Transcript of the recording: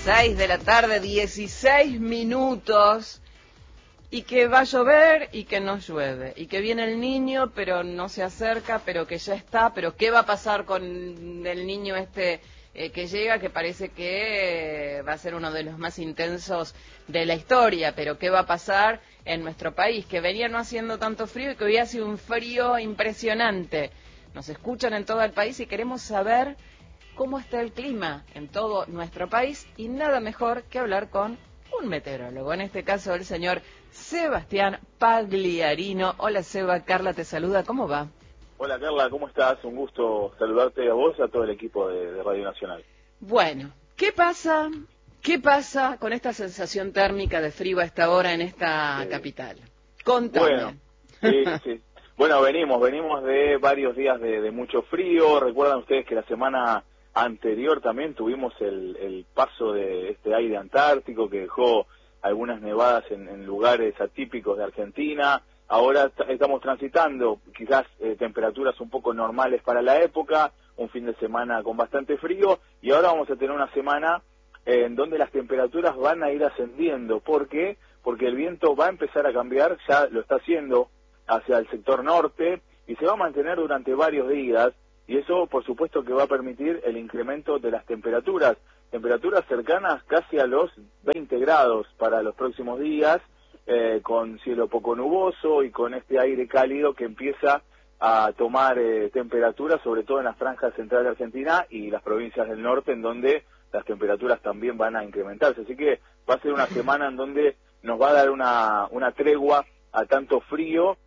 6 de la tarde, 16 minutos, y que va a llover y que no llueve, y que viene el niño pero no se acerca, pero que ya está, pero ¿qué va a pasar con el niño que llega, que parece que va a ser uno de los más intensos de la historia? Pero ¿qué va a pasar en nuestro país, que venía no haciendo tanto frío y que hoy hace un frío impresionante? Nos escuchan en todo el país y queremos saber cómo está el clima en todo nuestro país, y nada mejor que hablar con un meteorólogo, en este caso el señor Sebastián Pagliarino. Hola Seba, Carla te saluda, ¿cómo va? Hola Carla, ¿cómo estás? Un gusto saludarte a vos y a todo el equipo de Radio Nacional. Bueno, ¿qué pasa con esta sensación térmica de frío a esta hora en esta capital? Contame. Bueno, sí. Bueno, venimos de varios días de mucho frío. Recuerdan ustedes que la semana anterior también tuvimos el paso de este aire antártico que dejó algunas nevadas en lugares atípicos de Argentina. Ahora estamos transitando quizás temperaturas un poco normales para la época, un fin de semana con bastante frío, y ahora vamos a tener una semana en donde las temperaturas van a ir ascendiendo. ¿Por qué? Porque el viento va a empezar a cambiar, ya lo está haciendo, hacia el sector norte, y se va a mantener durante varios días, y eso por supuesto que va a permitir el incremento de las temperaturas cercanas casi a los 20 grados para los próximos días, con cielo poco nuboso y con este aire cálido que empieza a tomar temperatura, sobre todo en la franja central de Argentina y las provincias del norte, en donde las temperaturas también van a incrementarse. Así que va a ser una semana en donde nos va a dar una tregua a tanto frío